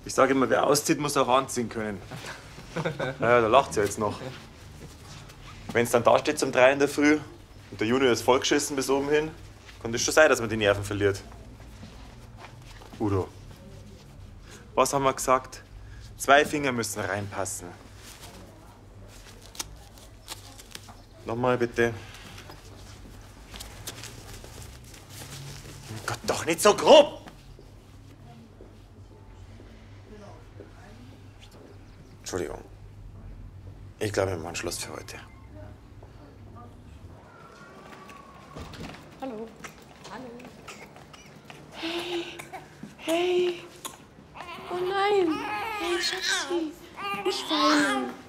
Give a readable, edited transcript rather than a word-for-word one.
Ich sage immer, wer auszieht, muss auch anziehen können. Naja, da lacht sie jetzt noch. Wenn es dann da steht zum 3 in der Früh und der Junior ist vollgeschissen bis oben hin, kann das schon sein, dass man die Nerven verliert. Udo, was haben wir gesagt? 2 Finger müssen reinpassen. Nochmal bitte. Gott, doch nicht so grob! Entschuldigung. Ich glaube, wir machen Schluss für heute. Hallo. Hallo. Hey. Hey. Oh nein. Hey, Schatzi. Nicht weinen.